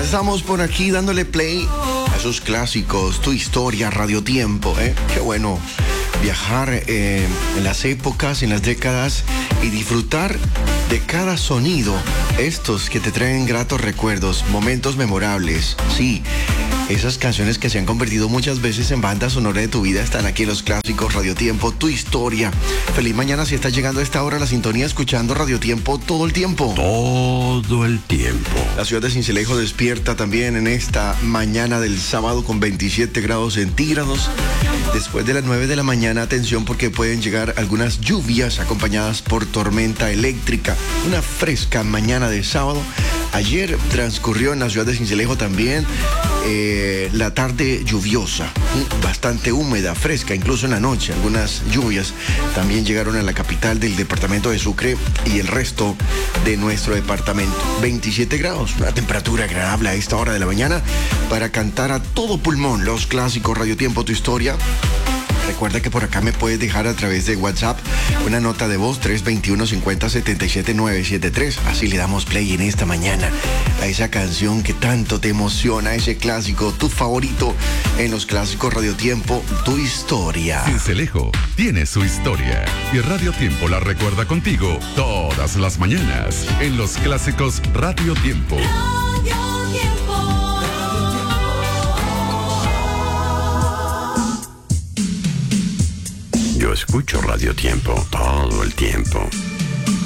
Estamos por aquí dándole play a esos clásicos, Tu Historia, Radio Tiempo, ¿eh? Qué bueno viajar en las épocas, en las décadas y disfrutar de cada sonido. Estos que te traen gratos recuerdos, momentos memorables. Sí, esas canciones que se han convertido muchas veces en banda sonora de tu vida están aquí en los clásicos Radio Tiempo, Tu Historia. Feliz mañana si estás llegando a esta hora a la sintonía escuchando Radio Tiempo todo el tiempo. Todo el tiempo. La ciudad de Sincelejo despierta también en esta mañana del sábado con 27 grados centígrados. Después de las 9 de la mañana, atención porque pueden llegar algunas lluvias acompañadas por tormenta eléctrica. Una fresca mañana de sábado. Ayer transcurrió en la ciudad de Sincelejo también la tarde lluviosa, bastante húmeda, fresca, incluso en la noche. Algunas lluvias también llegaron a la capital del departamento de Sucre y el resto de nuestro departamento. 27 grados, una temperatura agradable a esta hora de la mañana para cantar a todo pulmón los clásicos Radio Tiempo, Tu Historia. Recuerda que por acá me puedes dejar a través de WhatsApp una nota de voz 321-50-77-973. Así le damos play en esta mañana a esa canción que tanto te emociona, ese clásico, tu favorito en los clásicos Radio Tiempo, Tu Historia. Sincelejo tiene su historia y Radio Tiempo la recuerda contigo todas las mañanas en los clásicos Radio Tiempo. Yo escucho Radio Tiempo todo el tiempo.